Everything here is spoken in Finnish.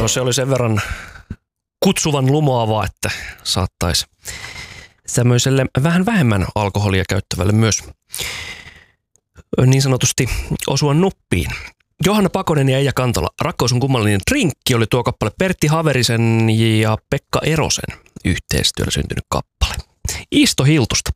Joo, se oli sen verran kutsuvan lumoavaa, että saattaisi tämmöiselle vähän vähemmän alkoholia käyttävälle myös niin sanotusti osua nuppiin. Johanna Pakonen ja Eija Kantola, Rakkaus on kummallinen drinkki oli tuo kappale Pertti Haverisen ja Pekka Erosen yhteistyöllä syntynyt kappale. Isto Hiltusta